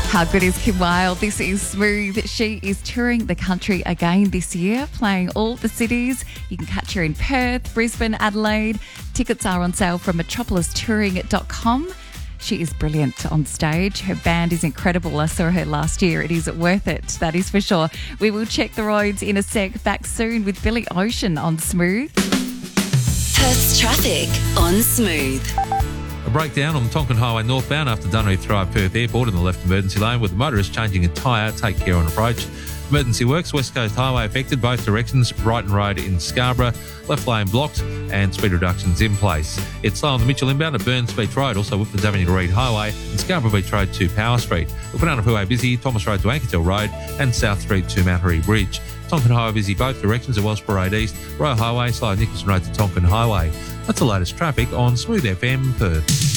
How good is Kim Wilde? This is Smooth. She is touring the country again this year, playing all the cities. You can catch her in Perth, Brisbane, Adelaide. Tickets are on sale from metropolistouring.com. She is brilliant on stage. Her band is incredible. I saw her last year. It is worth it, that is for sure. We will check the roads in a sec. Back soon with Billy Ocean on Smooth. Perth's traffic on Smooth. A breakdown on Tonkin Highway northbound after Dunreath Drive, Perth Airport in the left emergency lane with the motorist changing a tyre. Take care on approach. Emergency works, West Coast Highway affected both directions. Brighton Road in Scarborough, left lane blocked and speed reductions in place. It's slow on the Mitchell inbound at Burns Beach Road, also Whitford's Avenue to Reed Highway and Scarborough Beach Road to Power Street. Whanganui busy, Thomas Road to Ankertel Road and South Street to Mount Harry Bridge. Tonkin Highway busy both directions at Wells Parade East, Royal Highway, slow Nicholson Road to Tonkin Highway. That's the latest traffic on Smooth FM Perth.